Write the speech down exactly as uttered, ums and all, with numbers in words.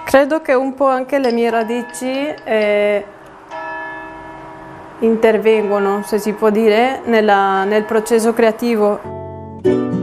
Credo che un po' anche le mie radici eh, intervengono, se si può dire, nella, nel processo creativo.